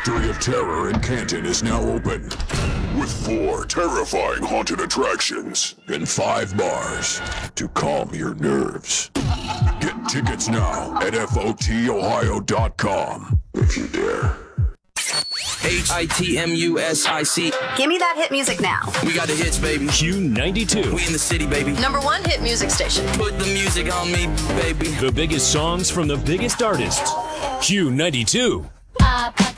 Factory of Terror in Canton is now open, with 4 terrifying haunted attractions and 5 bars to calm your nerves. Get tickets now at FOTOhio.com if you dare. HITMUSIC. Give me that hit music now. We got the hits, baby. Q92. We in the city, baby. #1 hit music station. Put the music on me, baby. The biggest songs from the biggest artists. Q92.